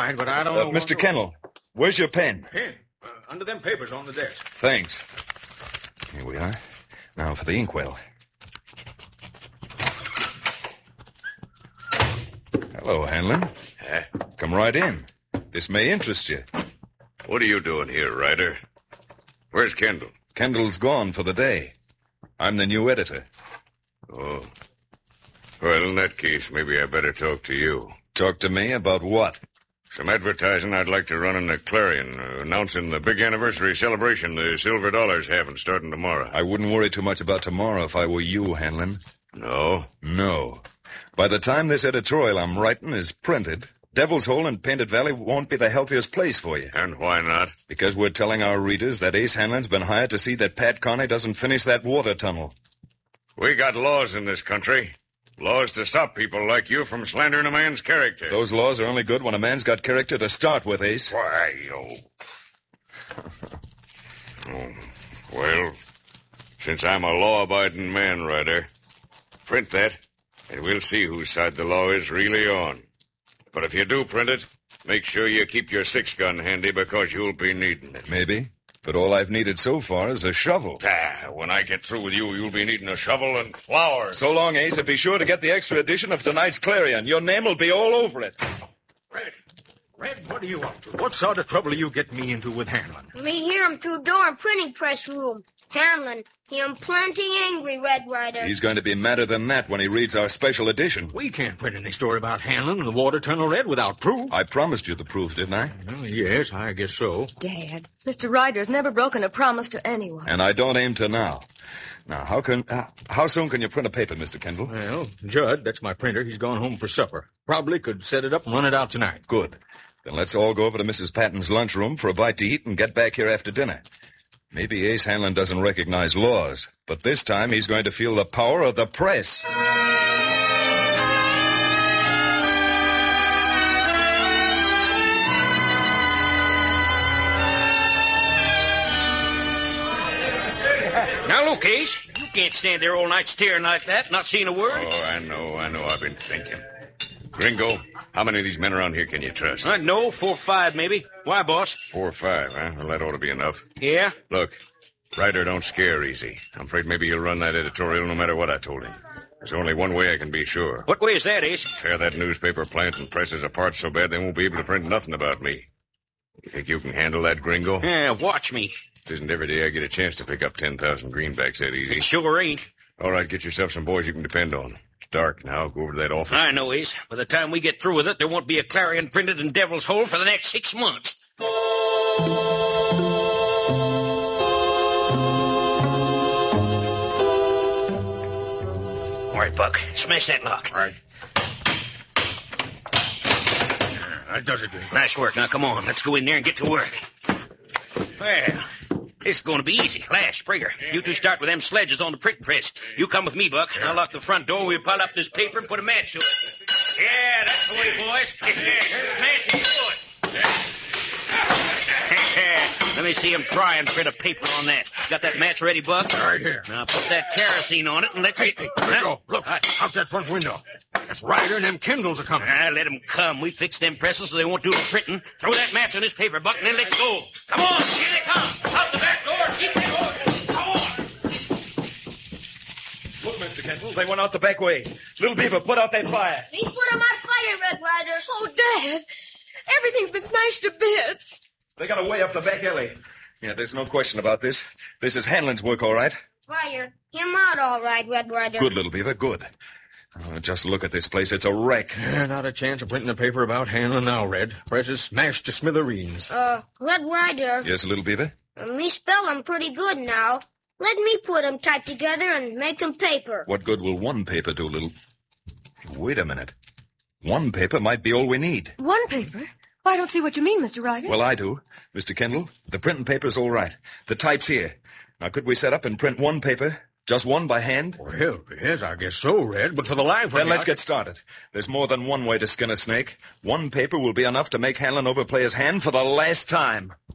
right, but I don't know... Mr. Kendall, where's your pen? Pen? Under them papers on the desk. Thanks. Here we are. Now for the inkwell. Hello, Hanlon. Huh? Come right in. This may interest you. What are you doing here, Ryder? Where's Kendall? Kendall's gone for the day. I'm the new editor. Oh. Well, in that case, maybe I better talk to you. Talk to me about what? Some advertising I'd like to run in the Clarion, announcing the big anniversary celebration the Silver Dollar's having starting tomorrow. I wouldn't worry too much about tomorrow if I were you, Hanlon. No? No. By the time this editorial I'm writing is printed, Devil's Hole and Painted Valley won't be the healthiest place for you. And why not? Because we're telling our readers that Ace Hanlon's been hired to see that Pat Connie doesn't finish that water tunnel. We got laws in this country. Laws to stop people like you from slandering a man's character. Those laws are only good when a man's got character to start with, Ace. Why, Well, since I'm a law-abiding man, Ryder, print that, and we'll see whose side the law is really on. But if you do print it, make sure you keep your 6-gun handy because you'll be needing it. Maybe. But all I've needed so far is a shovel. When I get through with you, you'll be needing a shovel and flowers. So long, Ace, and be sure to get the extra edition of tonight's Clarion. Your name will be all over it. Red, what are you up to? What sort of trouble are you getting me into with Hanlon? Me hear him through door and printing press room. Hanlon, he am plenty angry, Red Ryder. He's going to be madder than that when he reads our special edition. We can't print any story about Hanlon and the water tunnel, Red, without proof. I promised you the proof, didn't I? Well, yes, I guess so. Dad, Mr. Ryder's never broken a promise to anyone. And I don't aim to now. Now, how soon can you print a paper, Mr. Kendall? Well, Judd, that's my printer. He's gone home for supper. Probably could set it up and run it out tonight. Good. Then let's all go over to Mrs. Patton's lunchroom for a bite to eat and get back here after dinner. Maybe Ace Hanlon doesn't recognize laws, but this time he's going to feel the power of the press. Now, look, Ace, you can't stand there all night staring like that, not saying a word. Oh, I know. I've been thinking. Gringo, how many of these men around here can you trust? I know, 4 or 5, maybe. Why, boss? 4 or 5, huh? Well, that ought to be enough. Yeah? Look, Ryder don't scare easy. I'm afraid maybe he'll run that editorial no matter what I told him. There's only one way I can be sure. What way is that, Ace? Tear that newspaper plant and presses apart so bad they won't be able to print nothing about me. You think you can handle that, Gringo? Yeah, watch me. It isn't every day I get a chance to pick up 10,000 greenbacks that easy. It sure ain't. All right, get yourself some boys you can depend on. It's dark now. Go over to that office. I know, Ace. By the time we get through with it, there won't be a Clarion printed in Devil's Hole for the next 6 months. All right, Buck. Smash that lock. All right. That does it, Gringo. Nice work. Now, come on. Let's go in there and get to work. Well, this is going to be easy. Lash, Springer, you two start with them sledges on the printing press. You come with me, Buck. I'll lock the front door. We'll pile up this paper and put a match to it. Yeah, that's the way, boys. Smash it good. Let me see him try and print a paper on that. Got that match ready, Buck? Right here. Now put that kerosene on it and let's get... Hey, Gringo, look, out that front window. That's Ryder and them Kendalls are coming. Let them come. We fixed them presses so they won't do the printing. Throw that match on this paper, Buck, and then let's go. Come on, here they come. Out the back door. Keep them going. Come on. Look, Mr. Kendall, they went out the back way. Little Beaver, put out that fire. Me put him on fire, Red Ryder. Oh, Dad, everything's been smashed to bits. They got away up the back alley. Yeah, there's no question about this. This is Hanlon's work, all right. Fire him out all right, Red Ryder. Good, Little Beaver, good. Just look at this place. It's a wreck. Not a chance of printing a paper about Hanlon now, Red. Press is smashed to smithereens. Red Ryder. Yes, Little Beaver? Me spell 'em pretty good now. Let me put 'em typed together and make 'em paper. What good will one paper do, Little... Wait a minute. One paper might be all we need. One paper? I don't see what you mean, Mr. Ryder. Well, I do. Mr. Kendall, the printing paper's all right. The type's here. Now, could we set up and print one paper? Just one by hand? Well, yes, I guess so, Red, but for the life of me... Then let's get started. There's more than one way to skin a snake. One paper will be enough to make Hanlon overplay his hand for the last time.